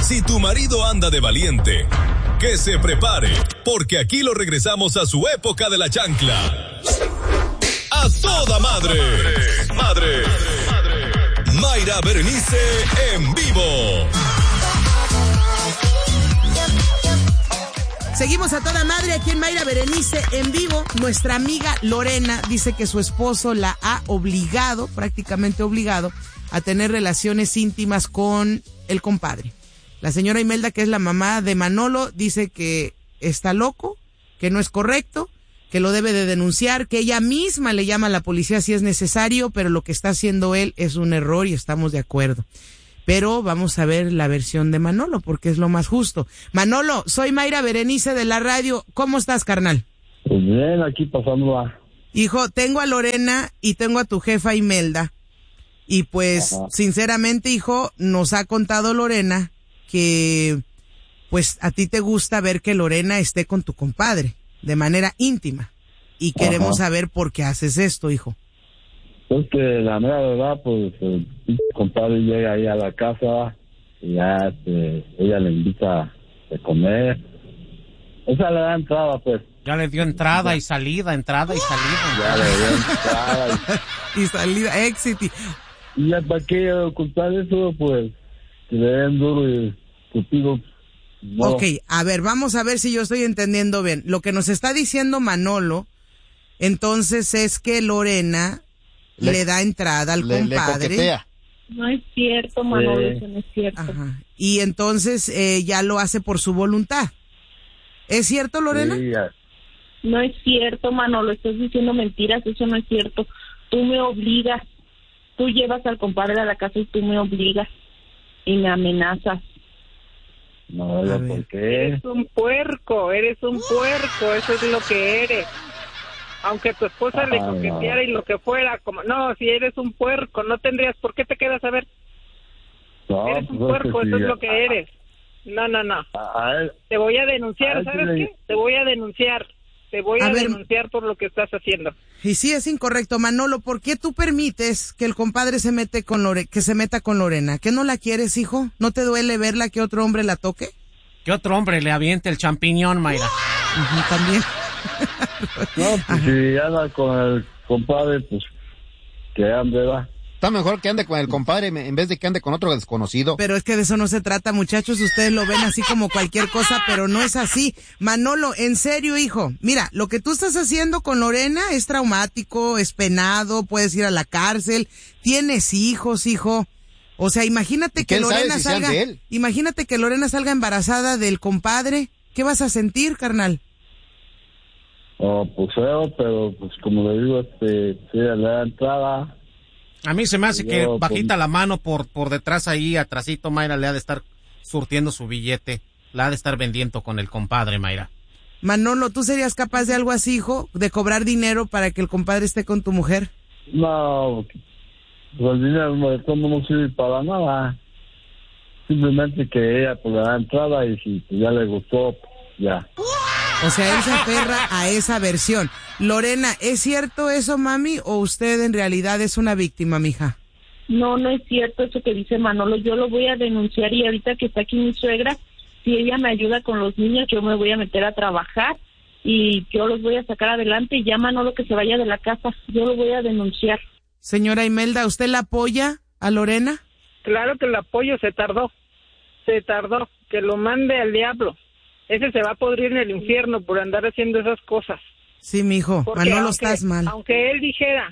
Si tu marido anda de valiente, que se prepare, porque aquí lo regresamos a su época de la chancla. ¡A toda madre! Mayra Berenice en vivo. Seguimos a toda madre aquí en Mayra Berenice en vivo. Nuestra amiga Lorena dice que su esposo la ha obligado, prácticamente obligado, a tener relaciones íntimas con el compadre. La señora Imelda, que es la mamá de Manolo, dice que está loco, que no es correcto, que lo debe de denunciar, que ella misma le llama a la policía si es necesario, pero lo que está haciendo él es un error y estamos de acuerdo. Pero vamos a ver la versión de Manolo, porque es lo más justo. Manolo, soy Mayra Berenice de la radio. ¿Cómo estás, carnal? Pues bien, aquí pasándola. Hijo, tengo a Lorena y tengo a tu jefa Imelda. Y pues, sinceramente, hijo, nos ha contado Lorena que, pues, a ti te gusta ver que Lorena esté con tu compadre, de manera íntima. Y queremos saber por qué haces esto, hijo. Pues que la mera verdad, pues el compadre llega ahí a la casa y ya ella le invita a comer. Esa le da entrada, pues. Ya le dio entrada y salida, entrada y salida. Ya le dio entrada y salida, éxito. Y ya para qué ocultar eso, pues, que le den duro y contigo. No. Ok, a ver, vamos a ver si yo estoy entendiendo bien. Lo que nos está diciendo Manolo, entonces es que Lorena le da entrada al compadre. No es cierto, Manolo, eso no es cierto. Ajá. Y entonces ya lo hace por su voluntad. ¿Es cierto, Lorena? Sí, ya. No es cierto, Manolo, estás diciendo mentiras, eso no es cierto. Tú me obligas, tú llevas al compadre a la casa y tú me obligas y me amenazas. No, ¿por qué? Eres un puerco, eso es lo que eres. Aunque tu esposa le coqueteara y lo que fuera, como no, si eres un puerco, no tendrías por qué te quedas a ver. No, eres un puerco, eso es lo que eres. No. Te voy a denunciar, ¿sabes qué? Te voy a denunciar por lo que estás haciendo. Y sí, es incorrecto, Manolo. ¿Por qué tú permites que el compadre se meta con Lorena? ¿Que no la quieres, hijo? ¿No te duele verla que otro hombre la toque? Que otro hombre le aviente el champiñón, Mayra. También. No, pues si anda con el compadre, pues que ande, va. Está mejor que ande con el compadre en vez de que ande con otro desconocido. Pero es que de eso no se trata, muchachos. Ustedes lo ven así como cualquier cosa, pero no es así. Manolo, en serio, hijo. Mira, lo que tú estás haciendo con Lorena es traumático, es penado, puedes ir a la cárcel. Tienes hijos, hijo. O sea, imagínate que Lorena salga embarazada del compadre. ¿Qué vas a sentir, carnal? Oh, pues feo, pero pues como le digo, sí, le da entrada. A mí se me hace que bajita la mano por detrás ahí, atrasito, Mayra le ha de estar surtiendo su billete, la ha de estar vendiendo con el compadre, Mayra. Manolo, ¿tú serías capaz de algo así, hijo? ¿De cobrar dinero para que el compadre esté con tu mujer? No, pues el dinero no sirve para nada. Simplemente que ella pues le da entrada y si ya le gustó, ya. O sea, él se aferra a esa versión. Lorena, ¿es cierto eso, mami, o usted en realidad es una víctima, mija? No, no es cierto eso que dice Manolo. Yo lo voy a denunciar y ahorita que está aquí mi suegra, si ella me ayuda con los niños, yo me voy a meter a trabajar y yo los voy a sacar adelante y ya Manolo que se vaya de la casa. Yo lo voy a denunciar. Señora Imelda, ¿usted la apoya a Lorena? Claro que la apoyo, se tardó, que lo mande al diablo. Ese se va a podrir en el infierno por andar haciendo esas cosas. Sí, mijo, Manolo, estás mal. Aunque él dijera,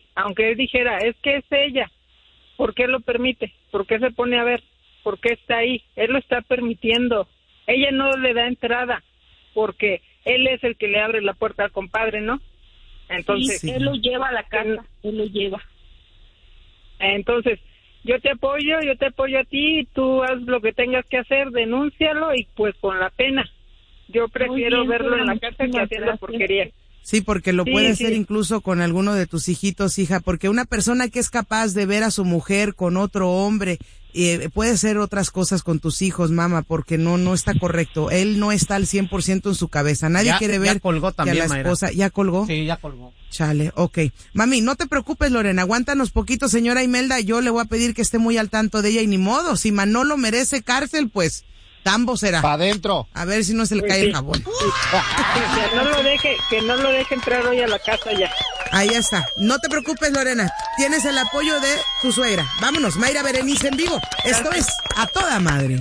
es que es ella. ¿Por qué lo permite? ¿Por qué se pone a ver? ¿Por qué está ahí? Él lo está permitiendo. Ella no le da entrada, porque él es el que le abre la puerta al compadre, ¿no? Entonces, sí. Él lo lleva a la casa, él lo lleva. Entonces, yo te apoyo a ti, tú haz lo que tengas que hacer, denúncialo y pues con la pena. Yo prefiero verlo en la cárcel que haciendo porquería. Sí, porque lo puede hacer incluso con alguno de tus hijitos, hija, porque una persona que es capaz de ver a su mujer con otro hombre puede hacer otras cosas con tus hijos, mamá, porque no está correcto. Él no está al 100% en su cabeza. Nadie quiere ver colgó también, que a la esposa... ¿Ya colgó? Sí, ya colgó. Chale, ok. Mami, no te preocupes, Lorena, aguántanos poquito, señora Imelda. Yo le voy a pedir que esté muy al tanto de ella y ni modo. Si Manolo merece cárcel, pues tambo será. Pa' adentro. A ver si no se le cae el jabón. Que no lo deje entrar hoy a la casa ya. Ahí está. No te preocupes, Lorena. Tienes el apoyo de tu suegra. Vámonos, Mayra Berenice en vivo. Esto es A Toda Madre.